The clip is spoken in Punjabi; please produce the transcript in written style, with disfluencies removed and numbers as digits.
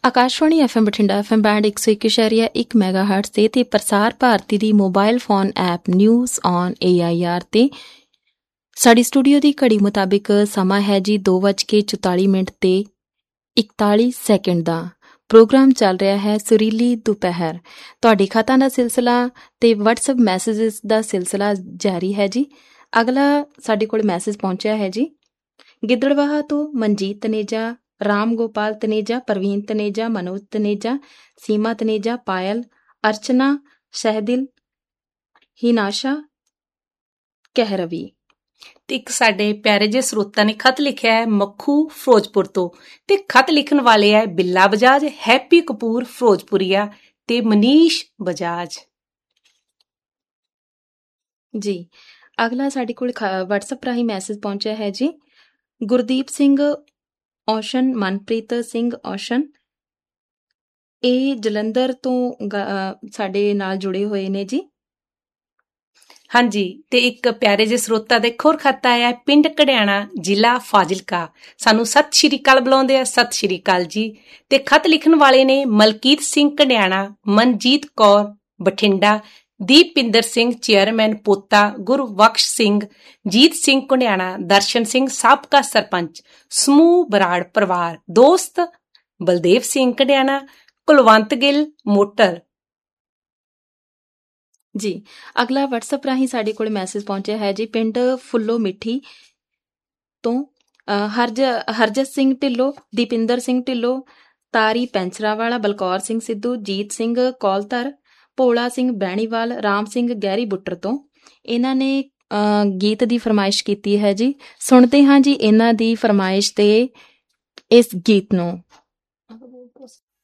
Akashvani FM Bathinda FM band 101.1 ਮੈਗਾਹਰਟਜ਼ ਤੇ ਪ੍ਰਸਾਰ ਭਾਰਤੀ ਦੀ mobile phone app news on AIR ਤੇ ਸਾਡੀ ਸਟੂਡੀਓ ਦੀ ਘੜੀ ਮੁਤਾਬਿਕ ਸਮਾਂ ਹੈ ਜੀ 2:44 ਤੇ 41 ਦਾ। ਪ੍ਰੋਗਰਾਮ ਚੱਲ ਰਿਹਾ ਹੈ ਸੁਰੀਲੀ ਦੁਪਹਿਰ। ਤੁਹਾਡੇ ਖਾਤਾਂ ਦਾ ਸਿਲਸਿਲਾ ਤੇ WhatsApp ਮੈਸੇਜਿਸ ਦਾ ਸਿਲਸਿਲਾ ਜਾਰੀ ਹੈ ਜੀ। ਅਗਲਾ ਸਾਡੇ ਕੋਲ ਮੈਸੇਜ ਪਹੁੰਚਿਆ ਹੈ ਜੀ ਗਿੱਦੜਵਾਹਾ ਤੋਂ ਮਨਜੀਤ ਤਨੇਜਾ, ਰਾਮ ਗੋਪਾਲ ਤਨੇਜਾ, ਪ੍ਰਵੀਨ ਤਨੇਜਾ, ਮਨੋਜ ਤਨੇਜਾ, ਸੀਮਾ ਤਨੇਜਾ, ਪਾਇਲ, ਅਰਚਨਾ, ਸਹਿਦਿਲ, ਹਿਨਾਸ਼ਾ, ਕਹਿਰਵੀ। ਤੇ ਇੱਕ ਸਾਡੇ ਪਿਆਰੇ ਜਿਹੇ ਸਰੋਤਾ ਨੇ ਖਤ ਲਿਖਿਆ ਹੈ ਮੱਖੂ ਫਿਰੋਜ਼ਪੁਰ ਤੋਂ, ਤੇ ਖਤ ਲਿਖਣ ਵਾਲੇ ਹੈ ਬਿੱਲਾ ਬਜਾਜ, ਹੈਪੀ ਕਪੂਰ ਫਿਰੋਜ਼ਪੁਰੀਆ ਤੇ ਮਨੀਸ਼ ਬਜਾਜ ਜੀ। ਅਗਲਾ ਸਾਡੇ ਕੋਲ WhatsApp ਰਾਹੀਂ ਮੈਸੇਜ ਪਹੁੰਚਿਆ ਹੈ ਜੀ ਗੁਰਦੀਪ ਸਿੰਘ ਔਸ਼ਨ, ਮਨਪ੍ਰੀਤ ਸਿੰਘ ਔਸ਼ਨ, ਇਹ ਜਲੰਧਰ ਤੋਂ ਸਾਡੇ ਨਾਲ ਜੁੜੇ ਹੋਏ ਨੇ ਜੀ। ਹਾਂਜੀ, ਤੇ ਇੱਕ ਪਿਆਰੇ ਜਿਹੇ ਸਰੋਤਾ ਦੇ ਖੁਰ ਖਤ ਆਇਆ ਪਿੰਡ ਘੜਿਆਣਾ, ਜ਼ਿਲ੍ਹਾ ਫਾਜ਼ਿਲਕਾ। ਸਾਨੂੰ ਸਤਿ ਸ਼੍ਰੀ ਅਕਾਲ ਬੁਲਾਉਂਦੇ ਆ, ਸਤਿ ਸ਼੍ਰੀ ਅਕਾਲ ਜੀ। ਤੇ ਖਤ ਲਿਖਣ ਵਾਲੇ ਨੇ ਮਲਕੀਤ ਸਿੰਘ ਘੜਿਆਣਾ, ਮਨਜੀਤ ਕੌਰ ਬਠਿੰਡਾ, ਦੀਪਿੰਦਰ ਸਿੰਘ ਚੇਅਰਮੈਨ ਪੋਤਾ, ਗੁਰਬਖਸ਼ ਸਿੰਘ, ਜੀਤ ਸਿੰਘ ਘੜਿਆਣਾ, ਦਰਸ਼ਨ ਸਿੰਘ ਸਾਬਕਾ ਸਰਪੰਚ, ਸਮੂਹ ਬਰਾੜ ਪਰਿਵਾਰ, ਦੋਸਤ ਬਲਦੇਵ ਸਿੰਘ ਘੜਿਆਣਾ, ਕੁਲਵੰਤ ਗਿੱਲ ਮੋਟਰ ਜੀ। ਅਗਲਾ WhatsApp ਰਾਹੀਂ ਸਾਡੇ ਕੋਲ ਮੈਸੇਜ ਪਹੁੰਚਿਆ ਹੈ ਜੀ ਪਿੰਡ ਫੁੱਲੋ ਮਿੱਠੀ ਤੋਂ ਹਰਜਤ ਸਿੰਘ ਢਿੱਲੋਂ, ਦੀਪਿੰਦਰ ਸਿੰਘ ਢਿੱਲੋਂ, ਤਾਰੀ ਪੈਂਚਰਾਵਾਲਾ, ਬਲਕੌਰ ਸਿੰਘ ਸਿੱਧੂ, ਜੀਤ ਸਿੰਘ ਕੌਲਤਰ, ਭੋਲਾ ਸਿੰਘ ਬੈਣੀਵਾਲ, ਰਾਮ ਸਿੰਘ ਗਹਿਰੀ ਬੁੱਟਰ ਤੋਂ। ਇਹਨਾਂ ਨੇ ਗੀਤ ਦੀ ਫਰਮਾਇਸ਼ ਕੀਤੀ ਹੈ ਜੀ। ਸੁਣਦੇ ਹਾਂ ਜੀ ਇਹਨਾਂ ਦੀ ਫਰਮਾਇਸ਼ ਤੇ ਇਸ ਗੀਤ ਨੂੰ।